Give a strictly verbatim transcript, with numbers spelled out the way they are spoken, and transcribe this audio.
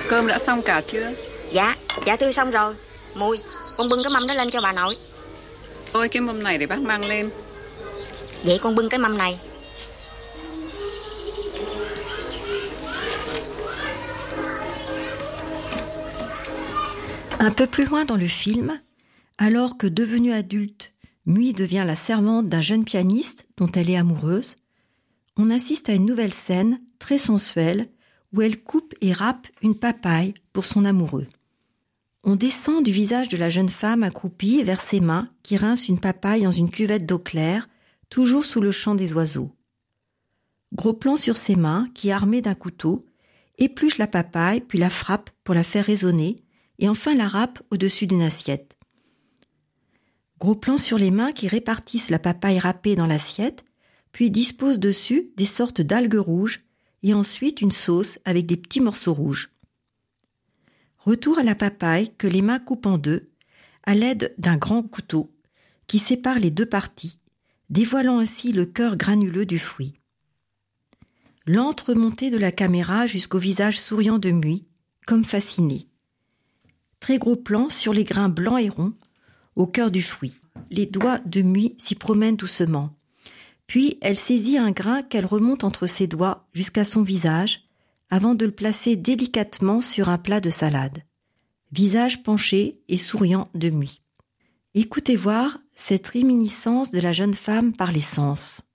Cơm đã xong cả chưa? Dạ, dạ thưa xong rồi. Mùi, con bưng cái mâm đó lên cho bà nội. Ôi, cái mâm này để bác mang lên. Vậy con bưng cái mâm này. Un peu plus loin dans le film, alors que devenue adulte, Mui devient la servante d'un jeune pianiste dont elle est amoureuse, on assiste à une nouvelle scène très sensuelle où elle coupe et râpe une papaye pour son amoureux. On descend du visage de la jeune femme accroupie vers ses mains qui rincent une papaye dans une cuvette d'eau claire, toujours sous le chant des oiseaux. Gros plan sur ses mains qui, armées d'un couteau, épluchent la papaye puis la frappent pour la faire résonner et enfin la râpent au-dessus d'une assiette. Gros plan sur les mains qui répartissent la papaye râpée dans l'assiette puis disposent dessus des sortes d'algues rouges et ensuite une sauce avec des petits morceaux rouges. Retour à la papaye que les mains coupent en deux, à l'aide d'un grand couteau qui sépare les deux parties, dévoilant ainsi le cœur granuleux du fruit. Lente remontée de la caméra jusqu'au visage souriant de Mui, comme fasciné. Très gros plan sur les grains blancs et ronds, au cœur du fruit. Les doigts de Mui s'y promènent doucement. Puis elle saisit un grain qu'elle remonte entre ses doigts jusqu'à son visage, avant de le placer délicatement sur un plat de salade. Visage penché et souriant de Mui. Écoutez voir cette réminiscence de la jeune femme par les sens.